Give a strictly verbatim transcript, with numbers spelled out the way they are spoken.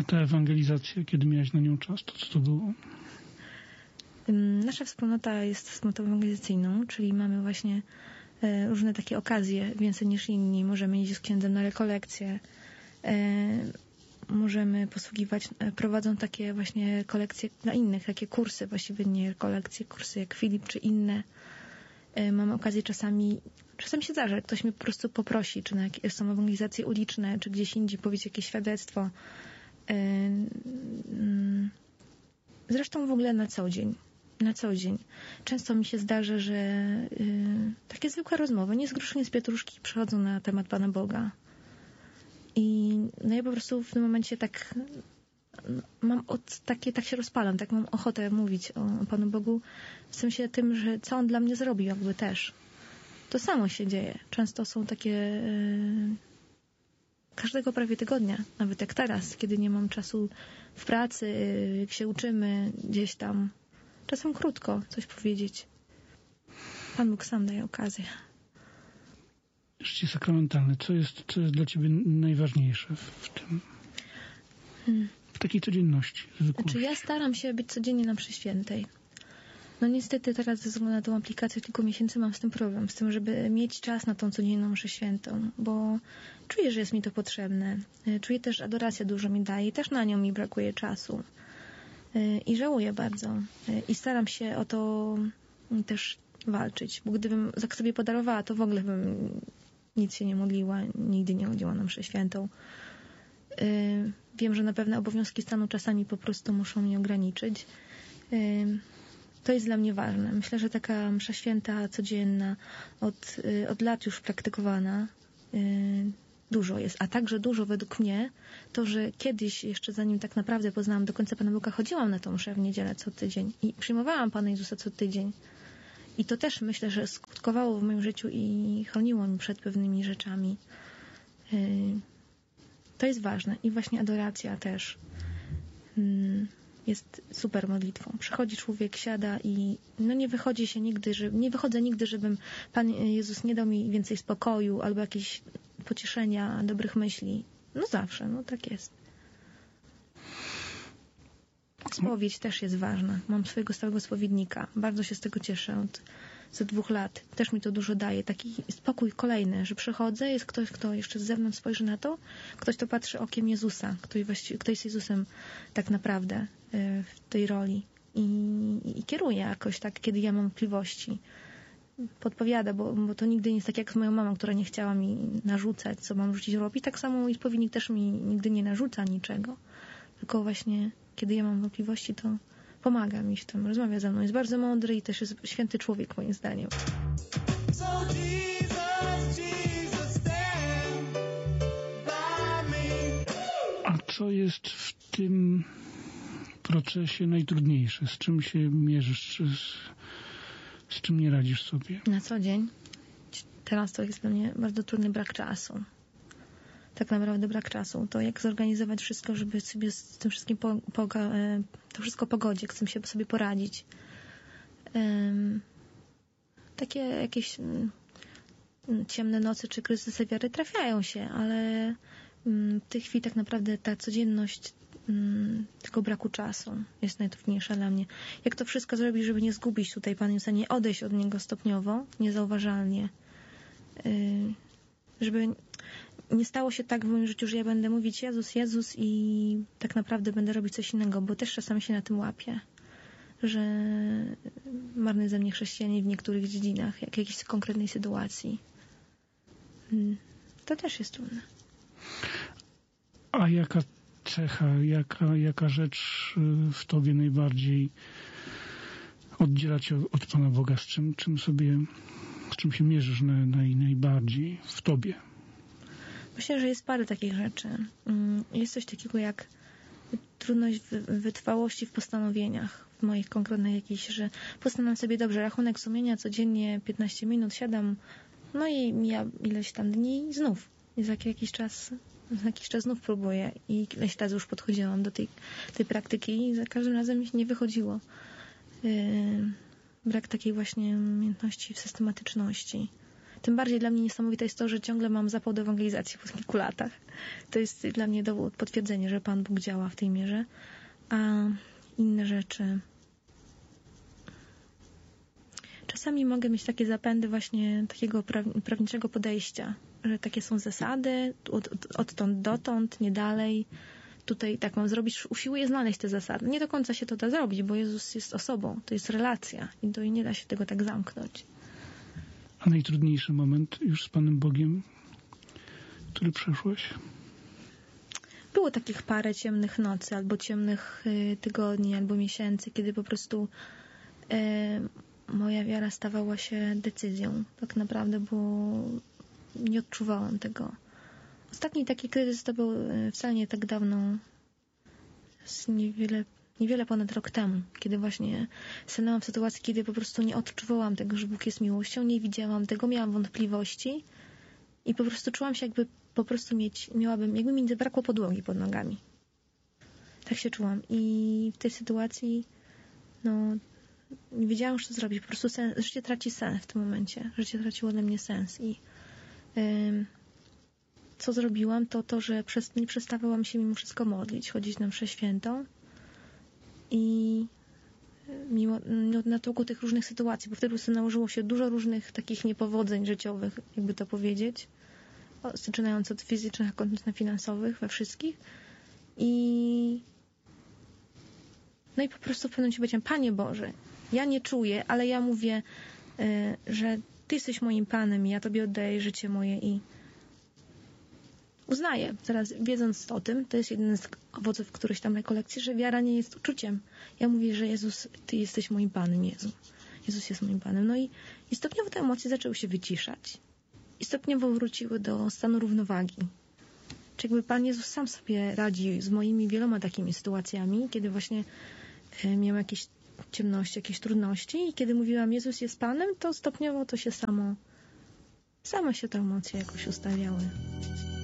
A ta ewangelizacja, kiedy miałaś na nią czas, to co to było? Nasza wspólnota jest wspólnotą ewangelizacyjną, czyli mamy właśnie różne takie okazje, więcej niż inni. Możemy iść z księdzem na rekolekcje, możemy posługiwać, prowadzą takie właśnie kolekcje dla innych, takie kursy, właściwie nie rekolekcje, kursy jak Filip czy inne. Mamy okazję czasami, czasami się zdarza, że ktoś mnie po prostu poprosi, czy na jakieś są ewangelizacje uliczne, czy gdzieś indziej powiedzieć jakieś świadectwo. Zresztą w ogóle na co dzień. Na co dzień. Często mi się zdarza, że yy, takie zwykłe rozmowy, nie z gruszki, nie z pietruszki, przychodzą na temat Pana Boga. I no ja po prostu w tym momencie tak mam od, takie, tak się rozpalam, tak mam ochotę mówić o, o Panu Bogu, w sensie tym, że co On dla mnie zrobił, jakby też. To samo się dzieje. Często są takie yy, każdego prawie tygodnia, nawet jak teraz, kiedy nie mam czasu w pracy, yy, jak się uczymy gdzieś tam. Czasem krótko coś powiedzieć. Pan Bóg sam daje okazję. Życie sakramentalne. Co jest, co jest dla Ciebie najważniejsze w, w tym? Hmm. W takiej codzienności, zwykłości. Znaczy ja staram się być codziennie na mszy świętej. No niestety teraz ze względu na tą aplikację kilku miesięcy mam z tym problem. Z tym, żeby mieć czas na tą codzienną mszę świętą. Bo czuję, że jest mi to potrzebne. Czuję też, że adoracja dużo mi daje. I też na nią mi brakuje czasu. I żałuję bardzo. I staram się o to też walczyć. Bo gdybym tak sobie podarowała, to w ogóle bym nic się nie modliła. Nigdy nie chodziła na mszę świętą. Wiem, że na pewne obowiązki stanu czasami po prostu muszą mnie ograniczyć. To jest dla mnie ważne. Myślę, że taka msza święta codzienna, od, od lat już praktykowana, dużo jest, a także dużo według mnie to, że kiedyś, jeszcze zanim tak naprawdę poznałam do końca Pana Boga, chodziłam na tą mszę w niedzielę co tydzień i przyjmowałam Pana Jezusa co tydzień. I to też myślę, że skutkowało w moim życiu i chroniło mnie przed pewnymi rzeczami. To jest ważne. I właśnie adoracja też jest super modlitwą. Przychodzi człowiek, siada i no nie wychodzi się nigdy, że, nie wychodzę nigdy, żebym Pan Jezus nie dał mi więcej spokoju albo jakieś pocieszenia, dobrych myśli. No zawsze, no tak jest. Spowiedź też jest ważna. Mam swojego stałego spowiednika. Bardzo się z tego cieszę. Od, od dwóch lat. Też mi to dużo daje. Taki spokój kolejny, że przychodzę, jest ktoś, kto jeszcze z zewnątrz spojrzy na to, ktoś, kto patrzy okiem Jezusa, ktoś, właściwie, ktoś jest Jezusem tak naprawdę w tej roli. I, i kieruje jakoś tak, kiedy ja mam wątpliwości. Podpowiada, bo, bo to nigdy nie jest tak jak z moją mamą, która nie chciała mi narzucać, co mam rzucić robić. Tak samo mój spowiednik też mi nigdy nie narzuca niczego. Tylko właśnie, kiedy ja mam wątpliwości, to pomaga mi w tym, rozmawia ze mną. Jest bardzo mądry i też jest święty człowiek, moim zdaniem. A co jest w tym procesie najtrudniejsze? Z czym się mierzysz? Z, z czym nie radzisz sobie? Na co dzień? Teraz to jest dla mnie bardzo trudny brak czasu. Tak naprawdę brak czasu. To jak zorganizować wszystko, żeby sobie z tym wszystkim po, po, to wszystko pogodzić, chcę się sobie poradzić. Um, takie jakieś um, ciemne noce czy kryzysy wiary trafiają się, ale um, w tej chwili tak naprawdę ta codzienność um, tylko braku czasu jest najtrudniejsza dla mnie. Jak to wszystko zrobić, żeby nie zgubić tutaj Pana Jezusa, nie odejść od Niego stopniowo, niezauważalnie. Um, żeby nie stało się tak w moim życiu, że ja będę mówić Jezus, Jezus i tak naprawdę będę robić coś innego, bo też czasami się na tym łapię, że marny ze mnie chrześcijanin w niektórych dziedzinach, jak w jakiejś konkretnej sytuacji. To też jest trudne. A jaka cecha, jaka, jaka rzecz w tobie najbardziej oddziela cię od Pana Boga? Z czym, czym sobie, z czym się mierzysz naj, naj, najbardziej w tobie? Myślę, że jest parę takich rzeczy. Jest coś takiego jak trudność wytrwałości w postanowieniach, w moich konkretnych jakichś, że postanawiam sobie dobrze, rachunek sumienia, codziennie piętnaście minut siadam, no i mija ileś tam dni i znów. I za jakiś czas, za jakiś czas znów próbuję i ileś razy już podchodziłam do tej, tej praktyki i za każdym razem mi się nie wychodziło. Yy, brak takiej właśnie umiejętności w systematyczności. Tym bardziej dla mnie niesamowite jest to, że ciągle mam zapał do ewangelizacji po kilku latach. To jest dla mnie dowód, potwierdzenie, że Pan Bóg działa w tej mierze. A inne rzeczy... Czasami mogę mieć takie zapędy właśnie takiego prawniczego podejścia, że takie są zasady, od, od, odtąd dotąd, nie dalej. Tutaj tak mam zrobić, usiłuję znaleźć te zasady. Nie do końca się to da zrobić, bo Jezus jest osobą, to jest relacja i to nie da się tego tak zamknąć. A najtrudniejszy moment już z Panem Bogiem, który przeszłaś? Było takich parę ciemnych nocy, albo ciemnych y, tygodni, albo miesięcy, kiedy po prostu y, moja wiara stawała się decyzją. Tak naprawdę, bo nie odczuwałam tego. Ostatni taki kryzys to był y, wcale nie tak dawno, z niewiele, niewiele ponad rok temu, kiedy właśnie stanęłam w sytuacji, kiedy po prostu nie odczuwałam tego, że Bóg jest miłością, nie widziałam tego, miałam wątpliwości i po prostu czułam się, jakby po prostu mieć, miałabym, jakby mi zabrakło podłogi pod nogami. Tak się czułam. I w tej sytuacji, no, nie wiedziałam już, co zrobić. Po prostu sens, życie traci sens w tym momencie. Życie traciło dla mnie sens. I ym, co zrobiłam, to to, że przez, nie przestawałam się mimo wszystko modlić, chodzić na mszę świętą. I mimo natłoku tych różnych sytuacji, bo wtedy po prostu nałożyło się dużo różnych takich niepowodzeń życiowych, jakby to powiedzieć, zaczynając od fizycznych, a kończąc na finansowych, we wszystkich. I no i po prostu w pewnym momencie powiedziałam: Panie Boże, ja nie czuję, ale ja mówię, y, że Ty jesteś moim Panem i ja Tobie oddaję życie moje i uznaję, teraz wiedząc o tym, to jest jeden z owoców którychś tam rekolekcji, że wiara nie jest uczuciem. Ja mówię, że Jezus, Ty jesteś moim Panem, Jezu. Jezus jest moim Panem. No i, i stopniowo te emocje zaczęły się wyciszać. I stopniowo wróciły do stanu równowagi. Czy jakby Pan Jezus sam sobie radzi z moimi wieloma takimi sytuacjami, kiedy właśnie y, miałam jakieś ciemności, jakieś trudności i kiedy mówiłam, Jezus jest Panem, to stopniowo to się samo, same się te emocje jakoś ustawiały.